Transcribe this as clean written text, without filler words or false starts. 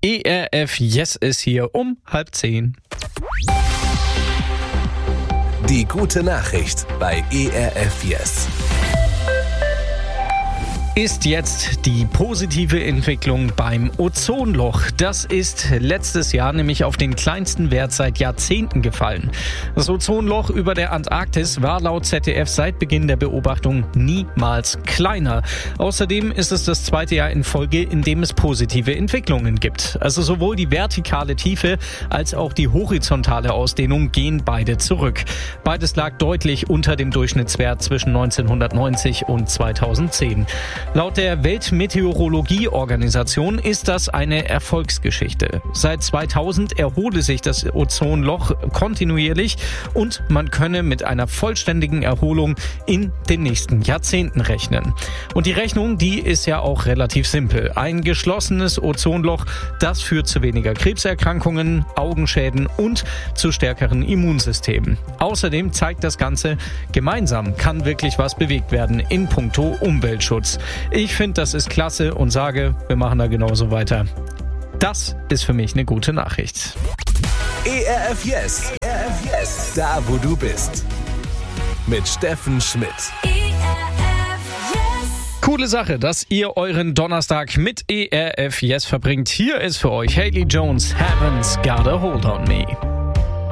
ERF Yes ist hier um 9:30. Die gute Nachricht bei ERF Yes. Ist jetzt die positive Entwicklung beim Ozonloch. Das ist letztes Jahr nämlich auf den kleinsten Wert seit Jahrzehnten gefallen. Das Ozonloch über der Antarktis war laut ZDF seit Beginn der Beobachtung niemals kleiner. Außerdem ist es das zweite Jahr in Folge, in dem es positive Entwicklungen gibt. Also sowohl die vertikale Tiefe als auch die horizontale Ausdehnung gehen beide zurück. Beides lag deutlich unter dem Durchschnittswert zwischen 1990 und 2010. Laut der Weltmeteorologieorganisation ist das eine Erfolgsgeschichte. Seit 2000 erhole sich das Ozonloch kontinuierlich und man könne mit einer vollständigen Erholung in den nächsten Jahrzehnten rechnen. Und die Rechnung, die ist ja auch relativ simpel. Ein geschlossenes Ozonloch, das führt zu weniger Krebserkrankungen, Augenschäden und zu stärkeren Immunsystemen. Außerdem zeigt das Ganze, gemeinsam kann wirklich was bewegt werden in puncto Umweltschutz. Ich finde, das ist klasse und sage, wir machen da genauso weiter. Das ist für mich eine gute Nachricht. ERF Yes. ERF Yes. Da, wo du bist. Mit Steffen Schmidt. Coole Sache, dass ihr euren Donnerstag mit ERF Yes verbringt. Hier ist für euch Haley Jones, Heaven's Got a Hold on Me.